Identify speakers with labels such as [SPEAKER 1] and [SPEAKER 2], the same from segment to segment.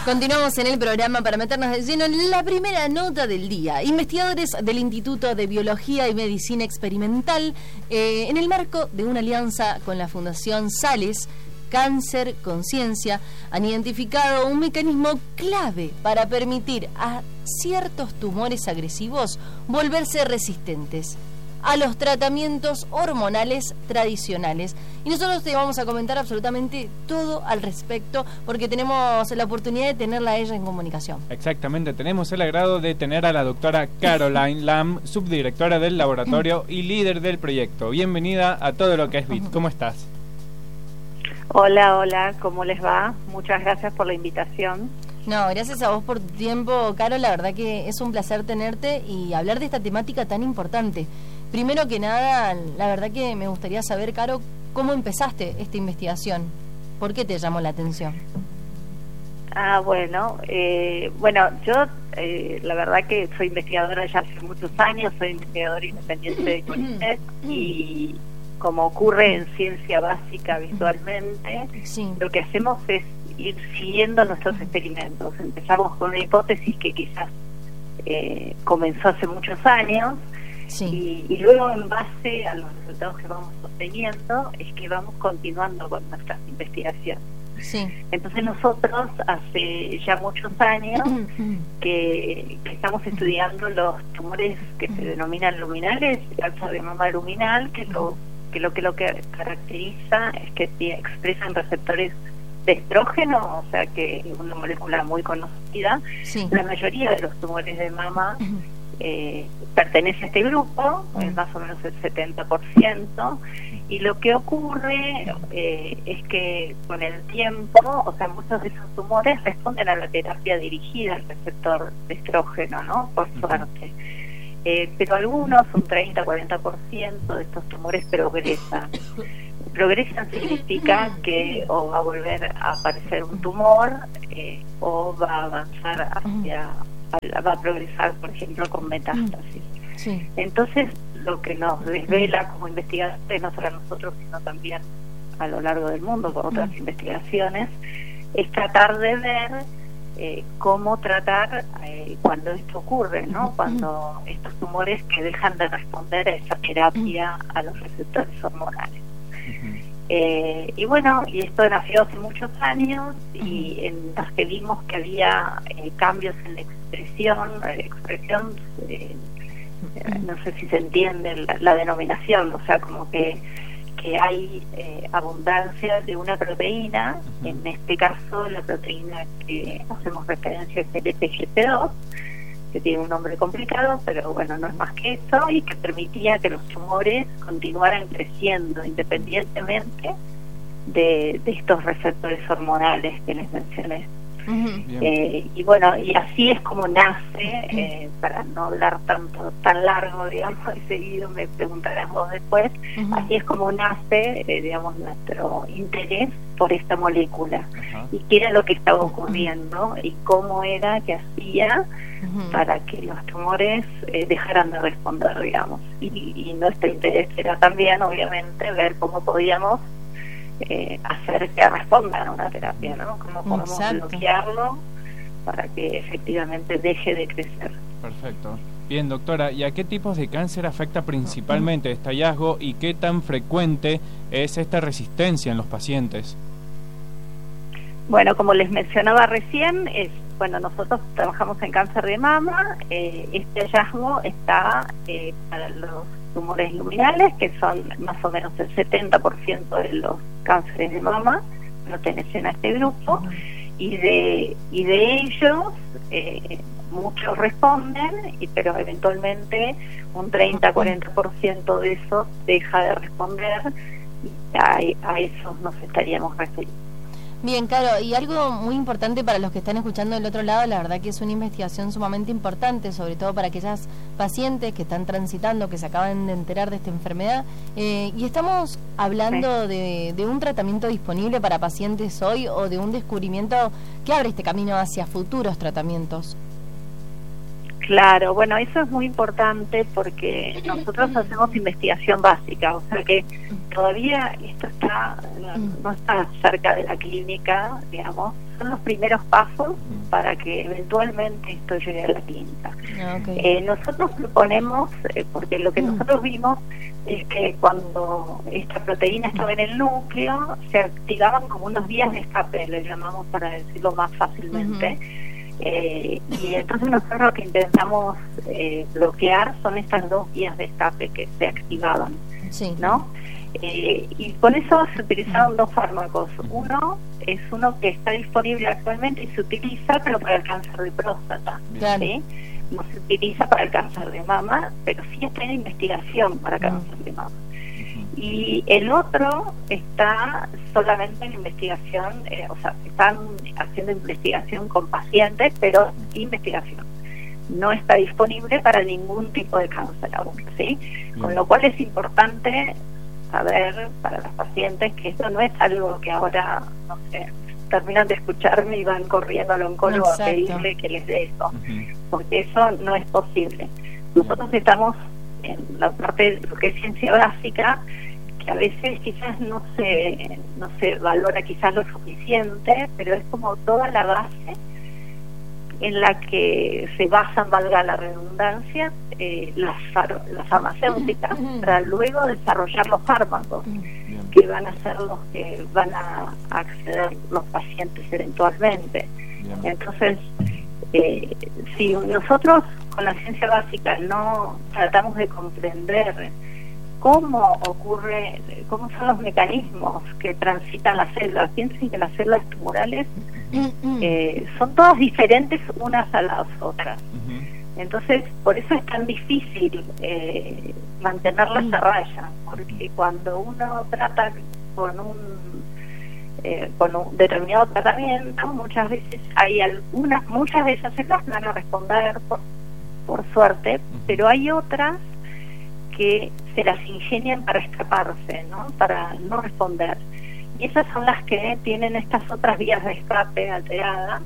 [SPEAKER 1] Continuamos en el programa para meternos de lleno en la primera nota del día. Investigadores del Instituto de Biología y Medicina Experimental, en el marco de una alianza con la Fundación Sales, Cáncer Conciencia, han identificado un mecanismo clave para permitir a ciertos tumores agresivos volverse resistentes a los tratamientos hormonales tradicionales. Y nosotros te vamos a comentar absolutamente todo al respecto, porque tenemos la oportunidad de tenerla a ella en comunicación.
[SPEAKER 2] Exactamente, tenemos el agrado de tener a la doctora Caroline Lam, subdirectora del laboratorio y líder del proyecto. Bienvenida a Todo lo que es BIT. ¿Cómo estás?
[SPEAKER 3] Hola, ¿cómo les va? Muchas gracias por la invitación.
[SPEAKER 1] No, gracias a vos por tu tiempo, Caro. La verdad que es un placer tenerte y hablar de esta temática tan importante. Primero que nada, la verdad que me gustaría saber, Caro, ¿cómo empezaste esta investigación? ¿Por qué te llamó la atención?
[SPEAKER 3] Bueno, yo la verdad que soy investigadora ya hace muchos años, soy investigadora independiente de CONICET y como ocurre en ciencia básica habitualmente, sí, lo que hacemos es ir siguiendo nuestros experimentos. Empezamos con una hipótesis que quizás comenzó hace muchos años, sí, y luego en base a los resultados que vamos obteniendo es que vamos continuando con nuestras investigaciones. Sí. Entonces nosotros hace ya muchos años que estamos estudiando los tumores que se denominan luminales, cáncer de mama luminal, que lo que caracteriza es que expresan receptores de estrógeno, o sea que es una molécula muy conocida. Sí. La mayoría de los tumores de mama pertenece a este grupo, es más o menos el 70%, y lo que ocurre es que con el tiempo, o sea, muchos de esos tumores responden a la terapia dirigida al receptor de estrógeno, ¿no? Por suerte. Pero algunos, un 30-40% de estos tumores progresan. Progresan significa que o va a volver a aparecer un tumor o va a avanzar va a progresar, por ejemplo, con metástasis. Sí. Entonces, lo que nos desvela como investigadores, no solo a nosotros, sino también a lo largo del mundo por otras investigaciones, es tratar de ver cómo tratar cuando esto ocurre, ¿no? Cuando estos tumores que dejan de responder a esa terapia a los receptores hormonales. Y esto nació hace muchos años y en los que vimos que había cambios en la expresión, no sé si se entiende la denominación, o sea, como que hay abundancia de una proteína, en este caso la proteína que hacemos referencia es el FGF2, que tiene un nombre complicado, pero bueno, no es más que eso, y que permitía que los tumores continuaran creciendo independientemente de estos receptores hormonales que les mencioné. Y así es como nace, para no hablar tan largo, digamos, y seguido me preguntarás vos después, así es como nace, nuestro interés por esta molécula, y qué era lo que estaba ocurriendo y cómo era que hacía para que los tumores dejaran de responder, digamos, y nuestro interés era también, obviamente, ver cómo podíamos hacer que respondan a una terapia, ¿no? Cómo podemos bloquearlo para que efectivamente deje de crecer.
[SPEAKER 2] Perfecto. Bien, doctora, ¿y a qué tipos de cáncer afecta principalmente este hallazgo y qué tan frecuente es esta resistencia en los pacientes?
[SPEAKER 3] Bueno, como les mencionaba recién, nosotros trabajamos en cáncer de mama. Este hallazgo está para los tumores luminales, que son más o menos el 70% de los cánceres de mama, pertenecen a este grupo, y de ellos muchos responden, pero eventualmente un 30-40% de esos deja de responder, y a esos nos estaríamos refiriendo.
[SPEAKER 1] Bien, claro, y algo muy importante para los que están escuchando del otro lado, la verdad que es una investigación sumamente importante, sobre todo para aquellas pacientes que están transitando, que se acaban de enterar de esta enfermedad, y estamos hablando de un tratamiento disponible para pacientes hoy o de un descubrimiento que abre este camino hacia futuros tratamientos.
[SPEAKER 3] Claro, bueno, eso es muy importante porque nosotros hacemos investigación básica, o sea que todavía esto no está cerca de la clínica, digamos, son los primeros pasos para que eventualmente esto llegue a la clínica.
[SPEAKER 1] Okay.
[SPEAKER 3] Nosotros proponemos, porque lo que nosotros vimos es que cuando esta proteína estaba en el núcleo, se activaban como unos vías de escape, le llamamos para decirlo más fácilmente. Y entonces nosotros lo que intentamos bloquear son estas dos vías de escape que se activaban, ¿no? Y con eso se utilizaron dos fármacos. Uno es uno que está disponible actualmente y se utiliza, pero para el cáncer de próstata, ¿sí? No se utiliza para el cáncer de mama, pero sí está en investigación para cáncer de mama. Y el otro está solamente en investigación, o sea, están haciendo investigación con pacientes, pero investigación. No está disponible para ningún tipo de cáncer aún, ¿sí? Con lo cual es importante saber para los pacientes que esto no es algo que ahora, no sé, terminan de escucharme y van corriendo al oncólogo a pedirle que les dé eso, porque eso no es posible. Nosotros estamos en la parte de lo que es ciencia básica, que a veces quizás no se valora quizás lo suficiente, pero es como toda la base en la que se basan, valga la redundancia, las farmacéuticas para luego desarrollar los fármacos que van a ser los que van a acceder los pacientes eventualmente. Entonces, si nosotros con la ciencia básica no tratamos de comprender cómo son los mecanismos que transitan las células, piensen que las células tumorales son todas diferentes unas a las otras. Entonces, por eso es tan difícil mantenerlas a raya, porque cuando uno trata con un determinado tratamiento, muchas veces muchas de esas células van a responder por suerte, pero hay otras que se las ingenian para escaparse, ¿no? Para no responder. Y esas son las que tienen estas otras vías de escape alteradas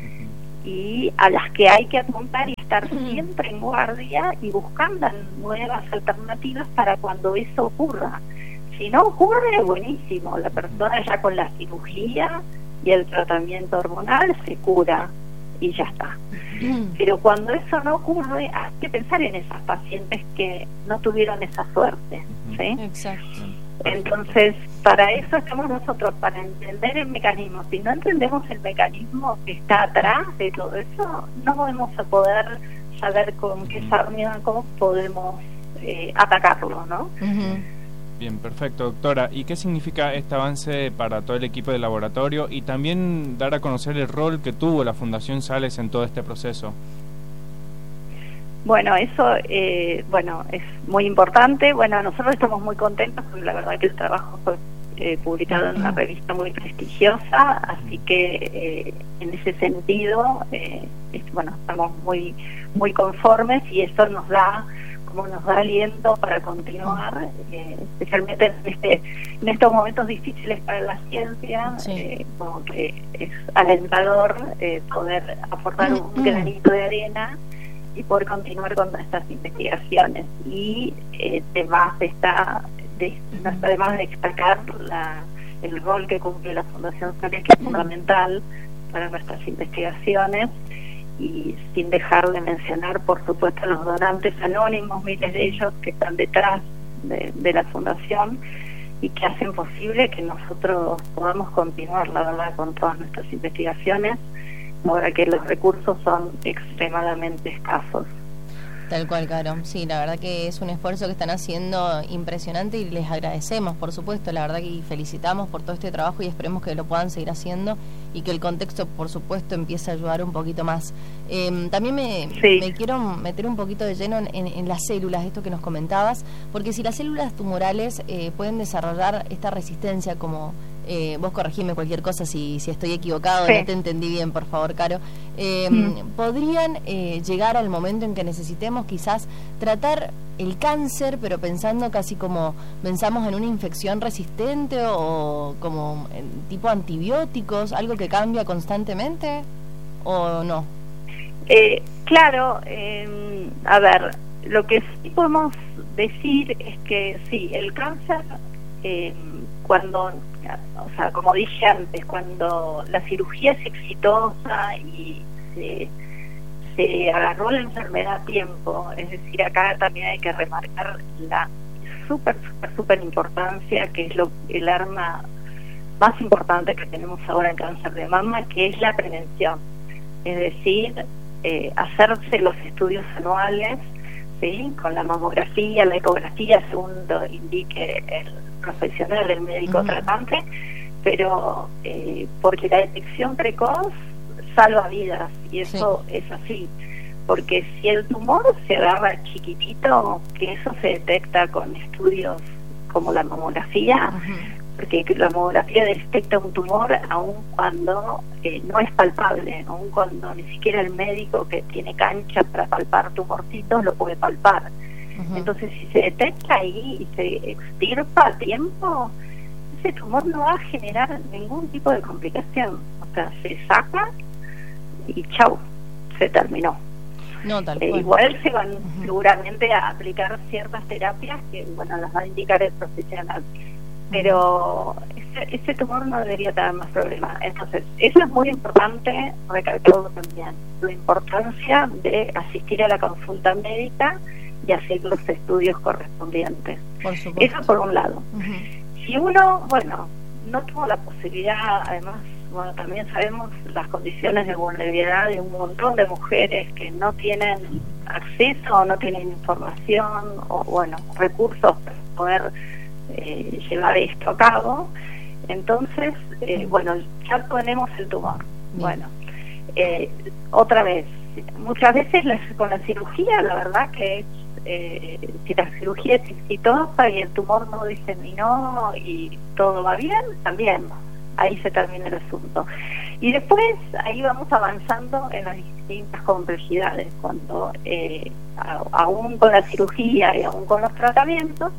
[SPEAKER 3] y a las que hay que apuntar y estar siempre en guardia y buscando nuevas alternativas para cuando eso ocurra. Si no ocurre, buenísimo, la persona ya con la cirugía y el tratamiento hormonal se cura y ya está. Pero cuando eso no ocurre, hay que pensar en esas pacientes que no tuvieron esa suerte, ¿sí?
[SPEAKER 1] Exacto.
[SPEAKER 3] Entonces, para eso estamos nosotros, para entender el mecanismo. Si no entendemos el mecanismo que está atrás de todo eso, no vamos a poder saber con qué fármaco podemos atacarlo, ¿no?
[SPEAKER 2] Bien, perfecto, doctora. ¿Y qué significa este avance para todo el equipo de laboratorio y también dar a conocer el rol que tuvo la Fundación Sales en todo este proceso?
[SPEAKER 3] Bueno, eso es muy importante. Bueno, nosotros estamos muy contentos porque la verdad que el trabajo fue publicado en una revista muy prestigiosa, así que en ese sentido, estamos muy muy conformes y eso nos da aliento para continuar, especialmente en estos momentos difíciles para la ciencia, como que es alentador poder aportar un granito de arena y poder continuar con nuestras investigaciones. Y además de destacar el rol que cumple la Fundación Sales, que es fundamental para nuestras investigaciones, y sin dejar de mencionar, por supuesto, los donantes anónimos, miles de ellos que están detrás de la Fundación y que hacen posible que nosotros podamos continuar, la verdad, con todas nuestras investigaciones, ahora que los recursos son extremadamente escasos.
[SPEAKER 1] Tal cual, Caro. Sí, la verdad que es un esfuerzo que están haciendo impresionante y les agradecemos, por supuesto, la verdad que felicitamos por todo este trabajo y esperemos que lo puedan seguir haciendo y que el contexto, por supuesto, empiece a ayudar un poquito más. También me quiero meter un poquito de lleno en las células, esto que nos comentabas, porque si las células tumorales pueden desarrollar esta resistencia como... vos corregime cualquier cosa si estoy equivocado, no te entendí bien, por favor, Caro. ¿Podrían llegar al momento en que necesitemos quizás tratar el cáncer, pero pensando casi como pensamos en una infección resistente o como tipo antibióticos, algo que cambia constantemente o no?
[SPEAKER 3] Claro, a ver, lo que sí podemos decir es que sí, el cáncer cuando o sea, como dije antes, cuando la cirugía es exitosa y se agarró la enfermedad a tiempo, es decir, acá también hay que remarcar la súper importancia, que es el arma más importante que tenemos ahora en cáncer de mama, que es la prevención. Es decir, hacerse los estudios anuales, ¿sí?, con la mamografía, la ecografía, según lo indique el profesional, el médico tratante, pero porque la detección precoz salva vidas, y eso es así, porque si el tumor se agarra chiquitito, que eso se detecta con estudios como la mamografía, porque la mamografía detecta un tumor aun cuando no es palpable, aun cuando ni siquiera el médico que tiene cancha para palpar tumorcitos lo puede palpar. Entonces, si se detecta ahí y se extirpa a tiempo, ese tumor no va a generar ningún tipo de complicación. O sea, se saca y chau, se terminó.
[SPEAKER 1] No, tal cual.
[SPEAKER 3] Igual se van seguramente a aplicar ciertas terapias que, bueno, las va a indicar el profesional, pero ese tumor no debería tener más problemas. Entonces, eso es muy importante recalcarlo también, la importancia de asistir a la consulta médica y hacer los estudios correspondientes.
[SPEAKER 1] Por supuesto.
[SPEAKER 3] Eso por un lado. Si uno, bueno, no tuvo la posibilidad, además, bueno, también sabemos las condiciones de vulnerabilidad de un montón de mujeres que no tienen acceso o no tienen información o, bueno, recursos para poder llevar esto a cabo. Entonces, bueno, ya tenemos el tumor. Bueno, otra vez, muchas veces con la cirugía, la verdad que es, si la cirugía es exitosa y el tumor no diseminó y todo va bien, también ahí se termina el asunto. Y después ahí vamos avanzando en las distintas complejidades, cuando aún con la cirugía y aún con los tratamientos,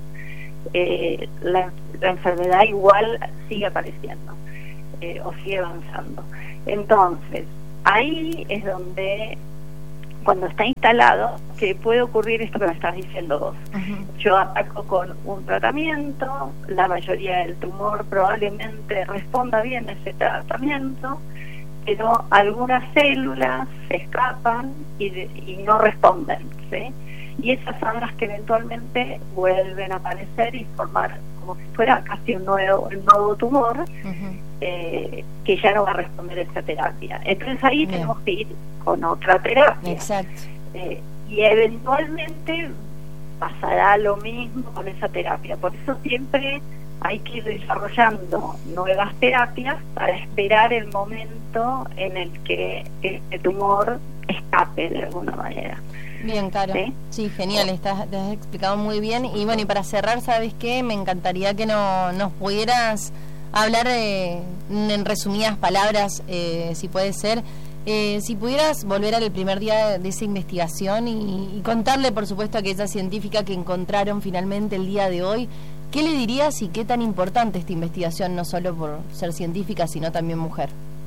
[SPEAKER 3] la enfermedad igual sigue apareciendo o sigue avanzando. Entonces, ahí es donde, cuando está instalado, que puede ocurrir esto que me estás diciendo vos. Yo ataco con un tratamiento, la mayoría del tumor probablemente responda bien a ese tratamiento, pero algunas células se escapan y no responden, ¿sí? Y esas son las que eventualmente vuelven a aparecer y formar como si fuera casi un nuevo tumor, que ya no va a responder a esa terapia. Entonces ahí tenemos que ir con otra terapia.
[SPEAKER 1] Exacto.
[SPEAKER 3] Y eventualmente pasará lo mismo con esa terapia. Por eso siempre hay que ir desarrollando nuevas terapias para esperar el momento en el que este tumor escape de alguna manera.
[SPEAKER 1] Bien, Caro. Sí, genial, te has explicado muy bien. Y bueno, y para cerrar, ¿sabes qué? Me encantaría que nos pudieras hablar en resumidas palabras, si puede ser, si pudieras volver al primer día de esa investigación y contarle, por supuesto, a aquella científica que encontraron finalmente el día de hoy, ¿qué le dirías y qué tan importante esta investigación, no solo por ser científica, sino también mujer?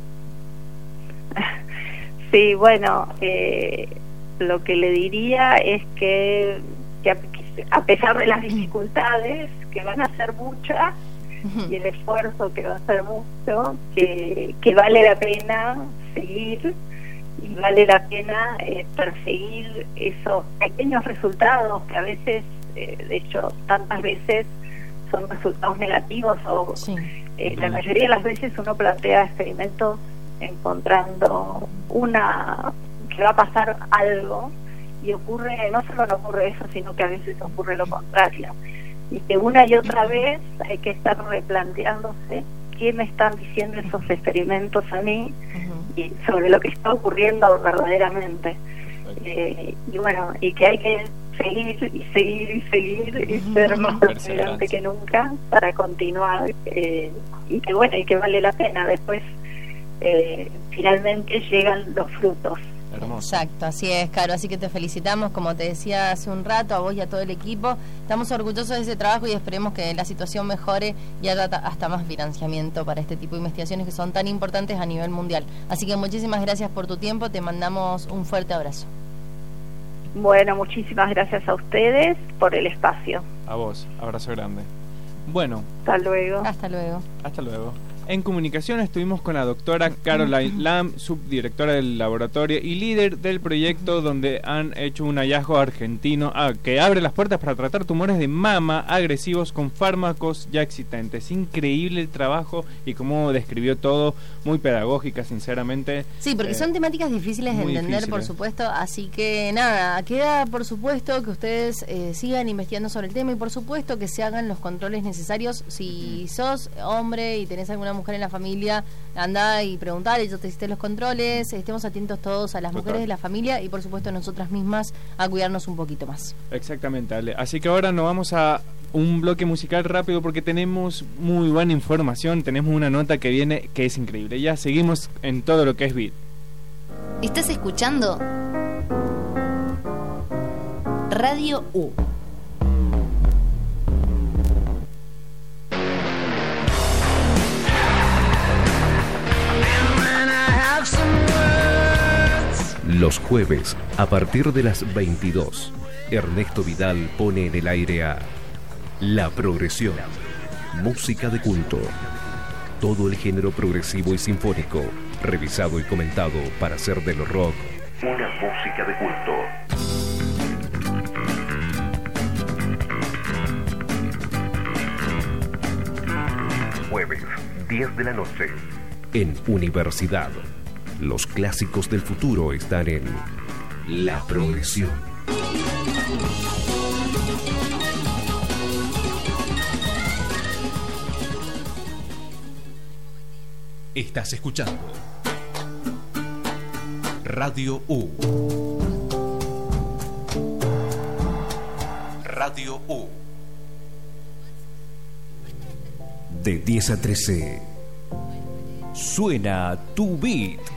[SPEAKER 3] Sí, bueno, lo que le diría es que a pesar de las dificultades, que van a ser muchas, y el esfuerzo que va a ser mucho, que vale la pena seguir y vale la pena perseguir esos pequeños resultados que a veces, de hecho, tantas veces son resultados negativos o la mayoría de las veces uno plantea experimentos encontrando que va a pasar algo y ocurre, no solo no ocurre eso, sino que a veces ocurre lo contrario, y que una y otra vez hay que estar replanteándose qué me están diciendo esos experimentos a mí y sobre lo que está ocurriendo verdaderamente, y bueno, y que hay que seguir y seguir y seguir y ser más perseverante que nunca para continuar, y que bueno, y que vale la pena después. Finalmente llegan los frutos.
[SPEAKER 2] Hermoso.
[SPEAKER 1] Exacto, así es, Caro, así que te felicitamos, como te decía hace un rato, a vos y a todo el equipo. Estamos orgullosos de ese trabajo y esperemos que la situación mejore y haya hasta más financiamiento para este tipo de investigaciones que son tan importantes a nivel mundial. Así que muchísimas gracias por tu tiempo, te mandamos un fuerte abrazo.
[SPEAKER 3] Bueno, muchísimas gracias a ustedes por el espacio.
[SPEAKER 2] A vos, abrazo grande. Bueno.
[SPEAKER 3] Hasta luego.
[SPEAKER 1] Hasta luego.
[SPEAKER 2] Hasta luego. En comunicación estuvimos con la doctora Caroline Lam, subdirectora del laboratorio y líder del proyecto donde han hecho un hallazgo argentino que abre las puertas para tratar tumores de mama agresivos con fármacos ya existentes. Increíble el trabajo y cómo describió todo, muy pedagógica, sinceramente.
[SPEAKER 1] Sí, porque son temáticas difíciles de entender, por supuesto, así que nada, queda por supuesto que ustedes sigan investigando sobre el tema y por supuesto que se hagan los controles necesarios. Si sos hombre y tenés alguna mujer en la familia, anda y preguntar, yo te hiciste los controles, estemos atentos todos a las mujeres de la familia y por supuesto nosotras mismas a cuidarnos un poquito más.
[SPEAKER 2] Exactamente, Ale. Así que ahora nos vamos a un bloque musical rápido porque tenemos muy buena información, tenemos una nota que viene que es increíble. Ya seguimos en todo lo que es Beat.
[SPEAKER 4] ¿Estás escuchando? Radio U.
[SPEAKER 5] Los jueves, a partir de las 22, Ernesto Vidal pone en el aire a La Progresión, música de culto. Todo el género progresivo y sinfónico, revisado y comentado para hacer del rock una música de culto. Jueves, 10 de la noche, en Universidad. Los clásicos del futuro están en La Progresión. Estás escuchando Radio U. Radio U. De 10 a 13. Suena tu beat.